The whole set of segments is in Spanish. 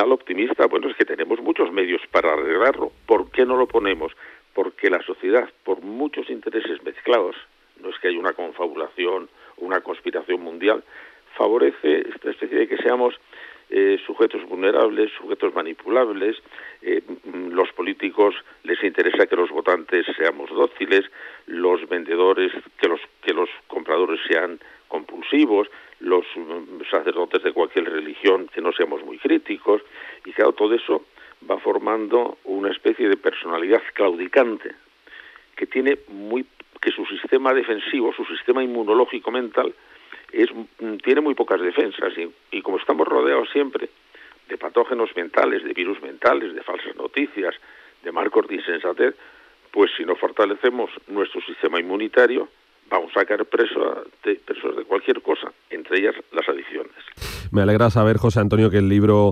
final optimista, bueno, es que tenemos muchos medios para arreglarlo. ¿Por qué no lo ponemos? Porque la sociedad, por muchos intereses mezclados, no es que haya una confabulación o una conspiración mundial, favorece esta especie de que seamos sujetos vulnerables, sujetos manipulables. Los políticos les interesa que los votantes seamos dóciles, los vendedores que los compradores sean compulsivos, los sacerdotes de cualquier religión que no seamos muy críticos, y claro, todo eso va formando una especie de personalidad claudicante que que su sistema defensivo, su sistema inmunológico mental tiene muy pocas defensas, y como estamos rodeados siempre de patógenos mentales, de virus mentales, de falsas noticias, de marcos de insensatez, pues si no fortalecemos nuestro sistema inmunitario, vamos a caer presos de cualquier cosa, entre ellas las adicciones. Me alegra saber, José Antonio, que el libro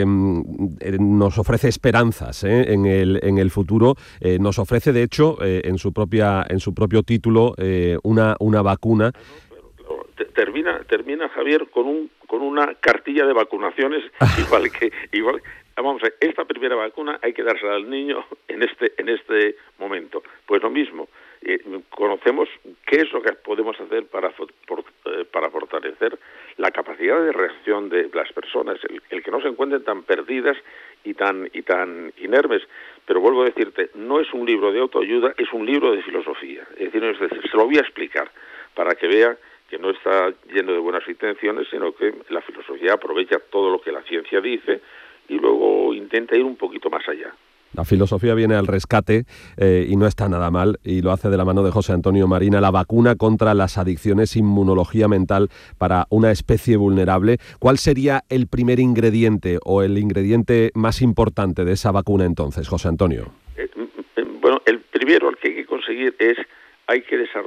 nos ofrece esperanzas en el futuro. Nos ofrece, de hecho, en su propio título, una vacuna. Termina Javier con una cartilla de vacunaciones igual. Vamos a ver, esta primera vacuna hay que dársela al niño en este momento. Pues lo mismo, conocemos qué es lo que podemos hacer para fortalecer la capacidad de reacción de las personas, el que no se encuentren tan perdidas y tan inermes. Pero vuelvo a decirte, no es un libro de autoayuda, es un libro de filosofía. Es decir, se lo voy a explicar para que vea que no está lleno de buenas intenciones, sino que la filosofía aprovecha todo lo que la ciencia dice y luego intenta ir un poquito más allá. La filosofía viene al rescate y no está nada mal, y lo hace de la mano de José Antonio Marina. La vacuna contra las adicciones, inmunología mental para una especie vulnerable. ¿Cuál sería el primer ingrediente o el ingrediente más importante de esa vacuna entonces, José Antonio? Bueno, el primero, el que hay que conseguir hay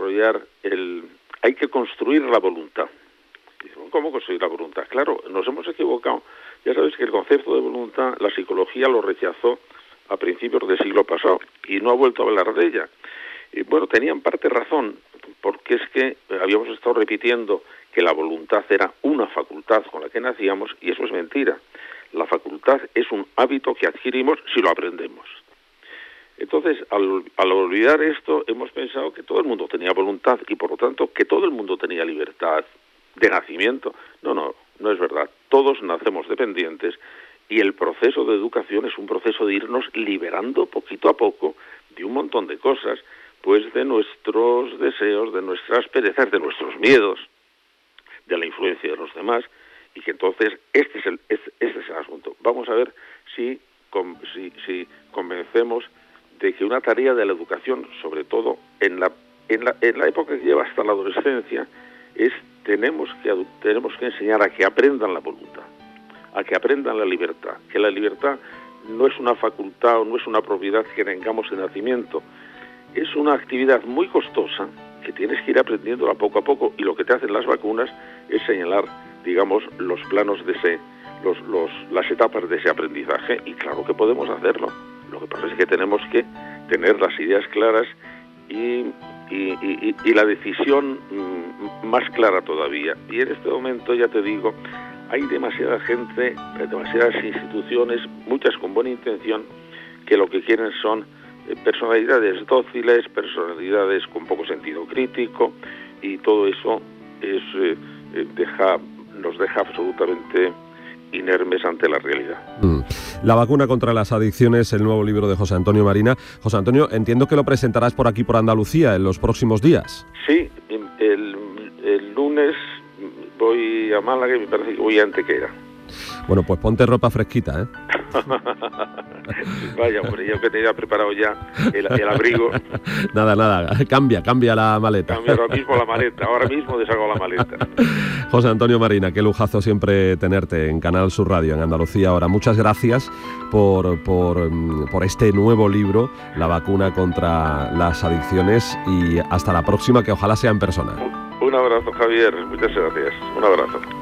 que construir la voluntad. ¿Cómo construir la voluntad? Claro, nos hemos equivocado. Ya sabes que el concepto de voluntad, la psicología lo rechazó a principios del siglo pasado y no ha vuelto a hablar de ella. Y bueno, tenían parte razón, porque es que habíamos estado repitiendo que la voluntad era una facultad con la que nacíamos, y eso es mentira. La facultad es un hábito que adquirimos si lo aprendemos. Entonces, al olvidar esto, hemos pensado que todo el mundo tenía voluntad y, por lo tanto, que todo el mundo tenía libertad de nacimiento. No es verdad. Todos nacemos dependientes, y el proceso de educación es un proceso de irnos liberando poquito a poco de un montón de cosas, pues de nuestros deseos, de nuestras perezas, de nuestros miedos, de la influencia de los demás, y que entonces este es el asunto. Vamos a ver si convencemos de que una tarea de la educación, sobre todo en la época que lleva hasta la adolescencia, tenemos que enseñar a que aprendan la voluntad, a que aprendan la libertad, que la libertad no es una facultad o no es una propiedad que tengamos de nacimiento, es una actividad muy costosa que tienes que ir aprendiéndola poco a poco, y lo que te hacen las vacunas es señalar, digamos, los planos de las etapas de ese aprendizaje, y claro que podemos hacerlo. Lo que pasa es que tenemos que tener las ideas claras y la decisión más clara todavía. Y en este momento, ya te digo, hay demasiada gente, demasiadas instituciones, muchas con buena intención, que lo que quieren son personalidades dóciles, personalidades con poco sentido crítico, y todo eso nos deja absolutamente inermes ante la realidad. La vacuna contra las adicciones, el nuevo libro de José Antonio Marina. José Antonio, entiendo que lo presentarás por aquí, por Andalucía, en los próximos días. Sí, el lunes voy a Málaga y me parece que voy a Antequera. Bueno, pues ponte ropa fresquita, ¿eh? Vaya, hombre, yo que tenía preparado ya el abrigo. Nada, cambia la maleta. Cambia ahora mismo deshago la maleta. José Antonio Marina, qué lujazo siempre tenerte en Canal Sur Radio, en Andalucía Ahora. Muchas gracias por este nuevo libro, La vacuna contra las adicciones, y hasta la próxima, que ojalá sea en persona. Un abrazo, Javier, muchas gracias. Un abrazo.